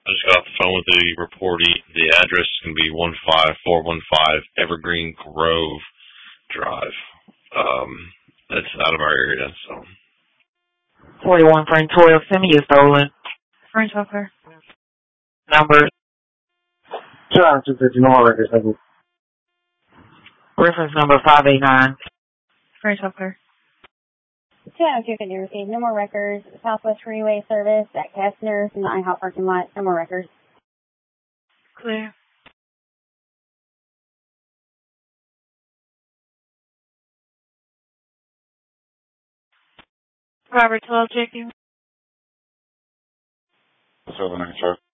I just got off the phone with the reportee. The address is going to be 15415 Evergreen Grove Drive. That's out of our area, so. 41 Frank Toyle, send me your stolen. French Hooker. Number. Sure, just no more records. Reference number 589. French Hooker. 202 can you receive no more records. Southwest Freeway service at Kastner in the IHOP parking lot. No more records. Clear. Robert 12 checking. 795.